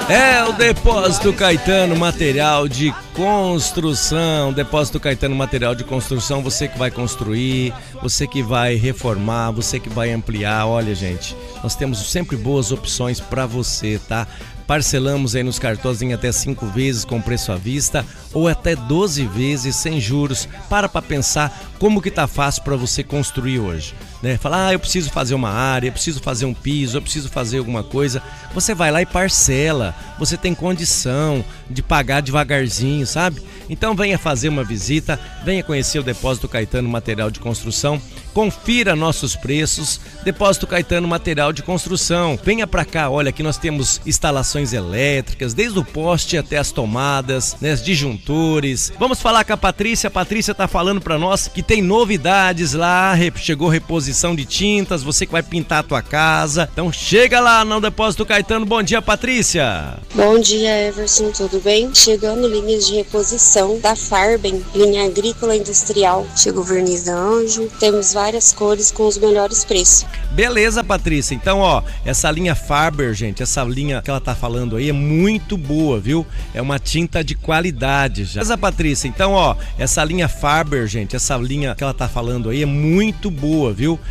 É o Depósito Caetano Material de Construção. Depósito Caetano Material de Construção, você que vai construir, você que vai reformar, você que vai ampliar. Olha, gente, nós temos sempre boas opções para você, tá? Parcelamos aí nos cartões em até 5 vezes com preço à vista ou até 12 vezes sem juros. Para pensar como que tá fácil para você construir hoje, né? Falar, eu preciso fazer uma área, eu preciso fazer um piso, eu preciso fazer alguma coisa. Você vai lá e parcela. Você tem condição de pagar devagarzinho, sabe? Então venha fazer uma visita, venha conhecer o Depósito Caetano Material de Construção. Confira nossos preços. Depósito Caetano Material de Construção. Venha pra cá, olha, aqui nós temos instalações elétricas, desde o poste até as tomadas, né, os disjuntores. Vamos falar com a Patrícia. A Patrícia tá falando pra nós que tem novidades lá, chegou reposição de tintas, você que vai pintar a tua casa. Então chega lá no Depósito Caetano. Bom dia, Patrícia. Bom dia, Everson, tudo bem? Chegando linhas de reposição da Farben, linha agrícola industrial. Chegou verniz da Anjo, temos várias cores com os melhores preços. Beleza, Patrícia. Então, ó, essa linha Farber, gente, essa linha que ela tá falando aí é muito boa, viu? É uma tinta de qualidade já. Beleza, Patrícia. Então, ó, essa linha Farber, gente, essa linha que ela tá falando aí é muito boa, viu?